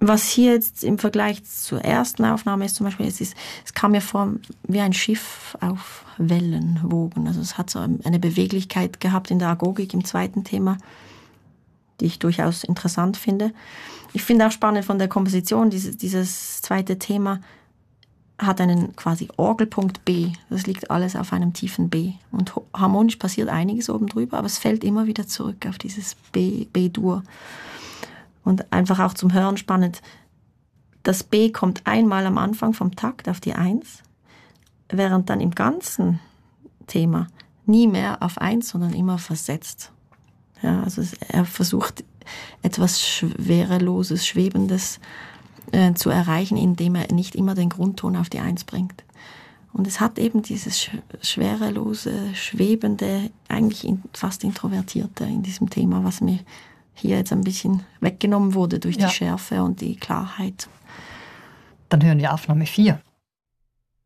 Was hier jetzt im Vergleich zur ersten Aufnahme ist, zum Beispiel, es kam mir vor wie ein Schiff auf Wellenwogen. Also es hat so eine Beweglichkeit gehabt in der Agogik im zweiten Thema, die ich durchaus interessant finde. Ich finde auch spannend von der Komposition, dieses zweite Thema hat einen quasi Orgelpunkt B. Das liegt alles auf einem tiefen B. Und harmonisch passiert einiges oben drüber, aber es fällt immer wieder zurück auf dieses B-Dur. Und einfach auch zum Hören spannend, das B kommt einmal am Anfang vom Takt auf die 1, während dann im ganzen Thema nie mehr auf 1, sondern immer versetzt. Ja, also er versucht etwas Schwereloses, Schwebendes zu erreichen, indem er nicht immer den Grundton auf die 1 bringt. Und es hat eben dieses schwerelose, schwebende, eigentlich fast introvertierte in diesem Thema, was mir hier jetzt ein bisschen weggenommen wurde durch die Schärfe und die Klarheit. Dann hören wir Aufnahme 4.